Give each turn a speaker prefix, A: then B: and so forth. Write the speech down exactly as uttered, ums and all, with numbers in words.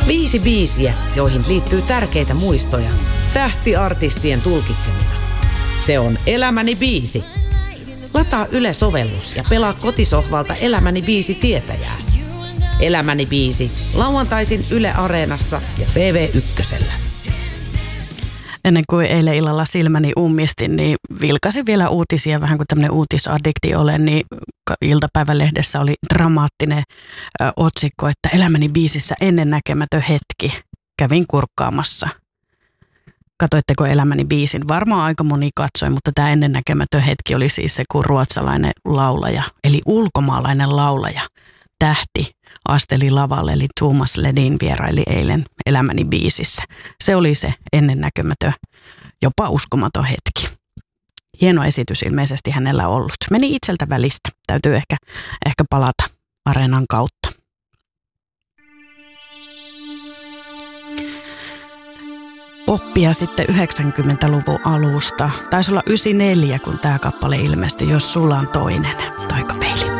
A: Viisi biisiä, joihin liittyy tärkeitä muistoja, tähtiartistien tulkitsemina. Se on Elämäni biisi. Lataa Yle-sovellus ja pelaa kotisohvalta Elämäni biisi tietäjää. Elämäni biisi, lauantaisin Yle Areenassa ja T V ykkösellä.
B: Ennen kuin eilen illalla silmäni ummistin, niin vilkasin vielä uutisia, vähän kuin tämmöinen uutisaddikti olen, niin iltapäivälehdessä oli dramaattinen ö, otsikko, että Elämäni biisissä ennennäkemätön hetki. Kävin kurkkaamassa. Katoitteko Elämäni biisin? Varmaan aika moni katsoi, mutta tämä ennennäkemätön hetki oli siis se, kun ruotsalainen laulaja, eli ulkomaalainen laulaja, tähti, asteli lavalle, eli Thomas Ledin vieraili eilen Elämäni biisissä. Se oli se ennennäkemätön, jopa uskomaton hetki. Hieno esitys ilmeisesti hänellä ollut. Meni itseltä välistä. Täytyy ehkä, ehkä palata Areenan kautta. Oppia sitten yhdeksänkymmentäluvun alusta. Taisi olla yhdeksänkymmentäneljä, kun tämä kappale ilmestyi, Jos sulla on toinen. Taikapeili.